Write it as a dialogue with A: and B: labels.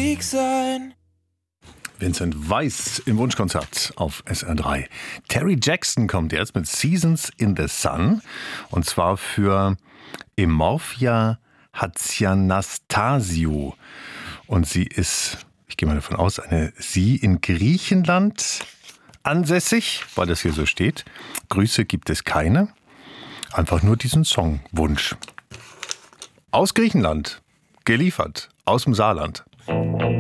A: Musik sein.
B: Vincent Weiss im Wunschkonzert auf SR3. Terry Jackson kommt jetzt mit Seasons in the Sun. Und zwar für Emorphia Hatzianastasiou. Und sie ist, ich gehe mal davon aus, sie in Griechenland ansässig, weil das hier so steht. Grüße gibt es keine. Einfach nur diesen Songwunsch. Aus Griechenland, geliefert, aus dem Saarland.